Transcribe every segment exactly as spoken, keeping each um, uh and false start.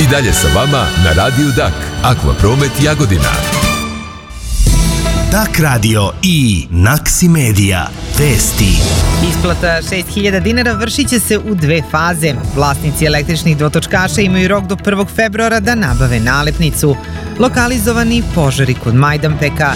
dalje sa vama na Radiju Dak. Akvapromet Jagodina. Dak Radio i Naksi Media. Vesti. Isplata šest hiljada dinara vršit će se u dve faze. Vlasnici električnih dvotočkaša imaju rok do prvog februara da nabave nalepnicu. Lokalizovani požari kod Majdanpeka.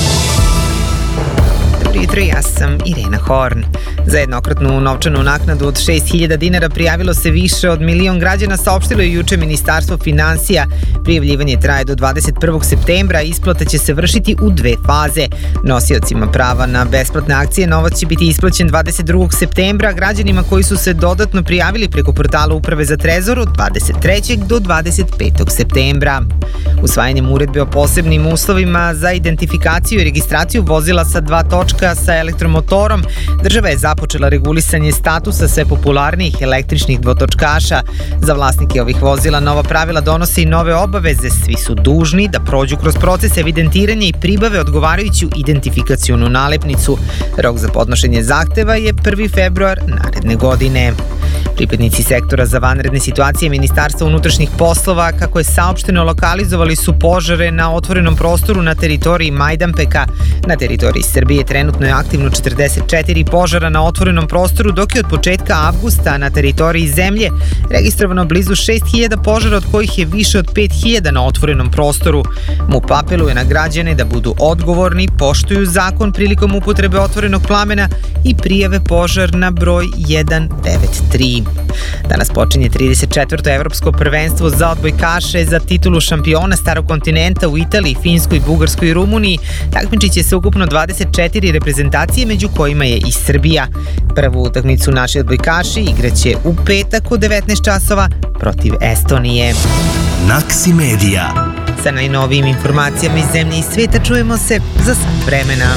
Dobro jutro, ja sam Irena Horn. Za jednokratnu novčanu naknadu od šest hiljada dinara prijavilo se više od milion građana, saopštilo je juče Ministarstvo finansija. Prijavljivanje traje do dvadeset prvog septembra, isplata će se vršiti u dve faze. Nosiocima prava na besplatne akcije novac će biti isplaćen dvadeset drugog septembra, građanima koji su se dodatno prijavili preko portala Uprave za trezor od dvadeset trećeg do dvadeset petog septembra. Usvajanjem uredbe o posebnim uslovima za identifikaciju i registraciju vozila sa dva točka sa elektromotorom, država je započela regulisanje statusa sve popularnijih električnih dvotočkaša. Za vlasnike ovih vozila nova pravila donose i nove obaveze. Svi su dužni da prođu kroz proces evidentiranja i pribave odgovarajuću identifikacionu nalepnicu. Rok za podnošenje zahteva je prvi februar naredne godine. Pripadnici sektora za vanredne situacije Ministarstva unutrašnjih poslova, kako je saopšteno, lokalizovali su požare na otvorenom prostoru na teritoriji Majdanpeka. Na teritoriji Srbije trenutno je aktivno četrdeset četiri požara na otvorenom prostoru, dok je od početka avgusta na teritoriji zemlje registrovano blizu šest hiljada požara, od kojih je više od pet hiljada na otvorenom prostoru. MUP apeluje na građane da budu odgovorni, poštuju zakon prilikom upotrebe otvorenog plamena i prijave požar na broj jedan devet tri. Danas počinje trideset četvrto evropsko prvenstvo za odbojkaše za titulu šampiona starog kontinenta u Italiji, Finskoj, Bugarskoj i Rumuniji. Takmičit će se ukupno dvadeset četiri reprezentacije, među kojima je i Srbija. Prvu utakmicu naši odbojkaši igraće u petak u devetnaest časova protiv Estonije. Naksi Media. Sa najnovijim informacijama iz zemlje i sveta čujemo se za sat vremena.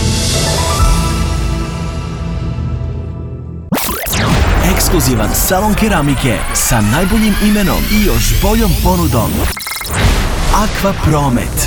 Ekskluzivan salon keramike sa najboljim imenom i još boljom ponudom. Akvapromet.